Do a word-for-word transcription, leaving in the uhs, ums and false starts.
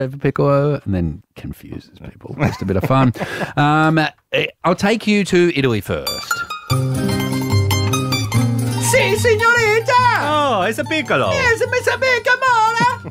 over piccolo and then confuses people. Just a bit of fun. Um, I'll take you to Italy first. Si, signorita! Oh, it's a piccolo. Yes, Mister